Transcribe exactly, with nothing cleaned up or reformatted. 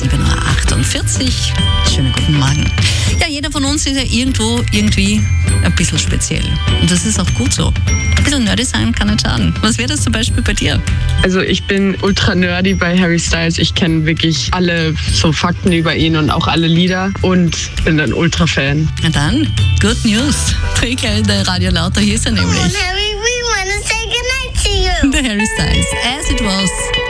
sieben Uhr achtundvierzig. Schönen guten Morgen. Ja, jeder von uns ist ja irgendwo, irgendwie ein bisschen speziell. Und das ist auch gut so. Ein bisschen nerdy sein kann nicht schaden. Was wäre das zum Beispiel bei dir? Also ich bin ultra nerdy bei Harry Styles. Ich kenne wirklich alle so Fakten über ihn und auch alle Lieder und bin ein Ultra-Fan. Na dann, good news. Träger in der Radio Lauter, hier ist er nämlich. Harry, we wanna say goodnight to you. Der Harry Styles, As It Was.